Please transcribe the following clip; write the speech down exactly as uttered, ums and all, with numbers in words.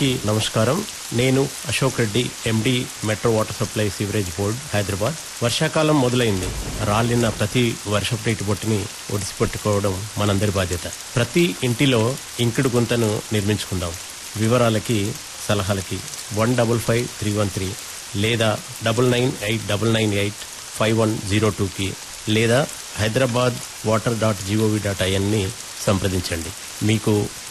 నమస్కారం. నేను అశోక్ రెడ్డి, ఎండి, metro water supply sewerage board, Hyderabad. వర్షాకాలం మొదలైంది. రాలిన ప్రతి వర్షపు నీటి బొట్టుని ఒడిసిపెట్టుకోవడం మనందరి బాధ్యత. ప్రతి ఇంటిలో ఇంకుడు గుంతను నిర్మించుకుందాం. వివరాలకి, సలహాలకి one double five three one three లేదా double nine eight double nine eight five one zero టూకి లేదా Hyderabad water dot GOV dot ఐఎన్ని సంప్రదించండి. మీకు